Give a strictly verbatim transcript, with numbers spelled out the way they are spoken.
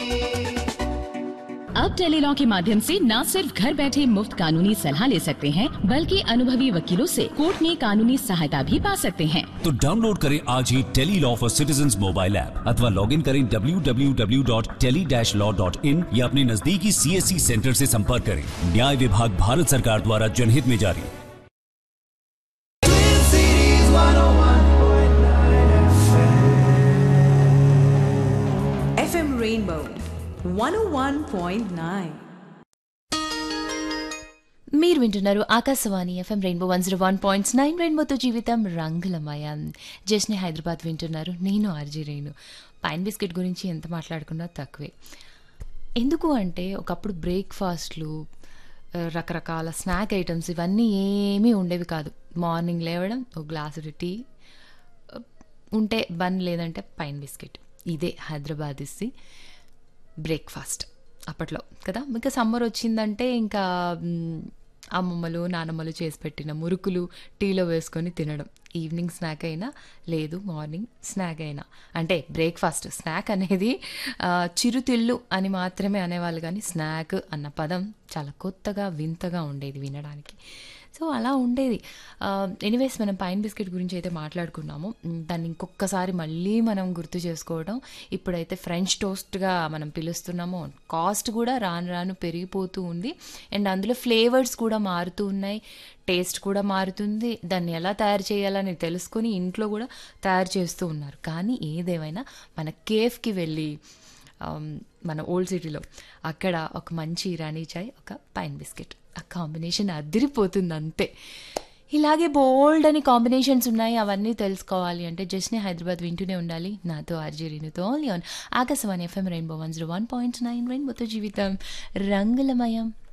अब टेलीलॉ के माध्यम से न सिर्फ घर बैठे मुफ्त कानूनी सलाह ले सकते हैं, बल्कि अनुभवी वकीलों से कोर्ट में कानूनी सहायता भी पा सकते हैं। तो डाउनलोड करें आज ही Tele-Law for citizens mobile app अथवा लॉग इन करें W W W dot tele dash law dot in या अपने नजदीकी सी एस सी सेंटर से संपर्क करें। न्याय विभाग भारत सरकार द्वारा जनहित में जारी। F M Rainbow one oh one point nine. మీరు వింటున్నారు Akashvani FM rainbow one zero one point nine రెయిన్బోతో జీవితం రంగులమయం. జస్ని హైదరాబాద్ వింటున్నారు. నేను ఆర్జీ రేణు. పైన్ బిస్కెట్ గురించి ఎంత మాట్లాడుకున్నా తక్కువే. ఎందుకు అంటే ఒకప్పుడు బ్రేక్ఫాస్ట్లు, రకరకాల స్నాక్ ఐటమ్స్ ఇవన్నీ ఏమీ ఉండేవి కాదు. మార్నింగ్ లేవడం, ఒక గ్లాసు టీ ఉంటే బన్, లేదంటే పైన్ బిస్కెట్. ఇదే హైదరాబాద్ ఇస్సి బ్రేక్ఫాస్ట్ అప్పట్లో కదా. ఇంకా సమ్మర్ వచ్చిందంటే ఇంకా అమ్మమ్మలు నానమ్మలు చేసి పెట్టిన మురుకులు టీలో వేసుకొని తినడం. ఈవినింగ్ స్నాక్ అయినా లేదు మార్నింగ్ స్నాక్ అయినా, అంటే బ్రేక్ఫాస్ట్ స్నాక్ అనేది చిరుతిళ్ళు అని మాత్రమే అనేవాళ్ళు, కానీ స్నాక్ అన్న పదం చాలా కొత్తగా వింతగా ఉండేది వినడానికి. సో అలా ఉండేది. ఎనీవేస్ మనం పైన్ బిస్కెట్ గురించి అయితే మాట్లాడుకున్నాము. దాన్ని ఇంకొకసారి మళ్ళీ మనం గుర్తు చేసుకోవడం, ఇప్పుడైతే ఫ్రెంచ్ టోస్ట్గా మనం పిలుస్తున్నాము. కాస్ట్ కూడా రాను రాను పెరిగిపోతూ ఉంది. అండ్ అందులో ఫ్లేవర్స్ కూడా మారుతూ ఉన్నాయి, టేస్ట్ కూడా మారుతుంది. దాన్ని ఎలా తయారు చేయాలని తెలుసుకొని ఇంట్లో కూడా తయారు చేస్తూ ఉన్నారు. కానీ ఏదేమైనా మన కేఫ్కి వెళ్ళి, మన ఓల్డ్ సిటీలో అక్కడ ఒక మంచి ఇరానీ చాయ్, ఒక పైన్ బిస్కెట్, ఆ కాంబినేషన్ అదిరిపోతుంది అంతే. ఇలాగే బోల్డ్ అని కాంబినేషన్స్ ఉన్నాయి. అవన్నీ తెలుసుకోవాలి అంటే జస్ట్ని హైదరాబాద్ వింటూనే ఉండాలి. నాతో RG రేణుతో only on Akashvani FM rainbow one zero one point nine రెయిన్బోతో జీవితం రంగులమయం.